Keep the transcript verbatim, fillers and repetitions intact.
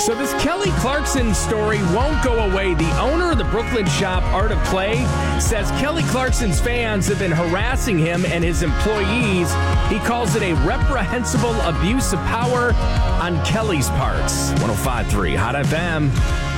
So this Kelly Clarkson story won't go away. The owner of the Brooklyn shop, Art of Clay, says Kelly Clarkson's fans have been harassing him and his employees. He calls it a reprehensible abuse of power on Kelly's parts. one oh five point three Hot F M.